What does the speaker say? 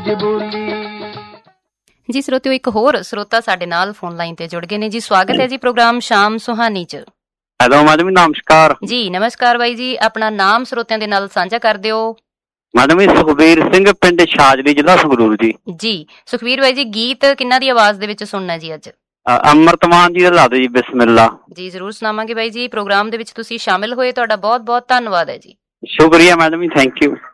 ਕੁਝ ਬੋਲੀ। ਜੀ ਸਰੋਤਿਓ, ਇੱਕ ਹੋਰ ਸਰੋਤਾ ਸਾਡੇ ਨਾਲ ਫੋਨ ਲਾਈਨ ਤੇ ਜੁੜ ਗਏ ਨੇ ਜੀ। ਸਵਾਗਤ ਹੈ ਜੀ ਪ੍ਰੋਗਰਾਮ ਸ਼ਾਮ ਸੁਹਾਨੀ ਚ। ਹੈਲੋ ਮੈਡਮ, ਨਮਸਕਾਰ ਜੀ। ਨਮਸਕਾਰ ਬਾਈ ਜੀ, ਆਪਣਾ ਨਾਮ ਸਰੋਤਿਆਂ ਦੇ ਨਾਲ ਸਾਂਝਾ ਕਰ ਦਿਓ। ਮੈਡਮ ਸੁਖਬੀਰ ਸਿੰਘ, ਪਿੰਡ ਛਾਜਲੀ, ਜ਼ਿਲ੍ਹਾ ਸੰਗਰੂਰ ਜੀ। ਜੀ ਸੁਖਬੀਰ ਬਾਈ ਜੀ, ਗੀਤ ਕਿਹਨਾਂ ਦੀ ਆਵਾਜ਼ ਦੇ ਵਿੱਚ ਸੁਣਨਾ ਜੀ ਅੱਜ? ਅੰਮ੍ਰਿਤਮਾਨ ਜੀ ਦਾ ਲਾ ਦਿਓ ਜੀ, ਬਿਸਮਿल्ला। ਜੀ ਜ਼ਰੂਰ ਸੁਣਾਵਾਂਗੇ ਬਾਈ ਜੀ। ਪ੍ਰੋਗਰਾਮ ਦੇ ਵਿੱਚ ਤੁਸੀਂ ਸ਼ਾਮਿਲ ਹੋਏ, ਤੁਹਾਡਾ ਬਹੁਤ ਬਹੁਤ ਧੰਨਵਾਦ ਹੈ ਜੀ। ਸ਼ੁਕਰੀਆ ਮੈਡਮ ਜੀ, ਥੈਂਕ ਯੂ।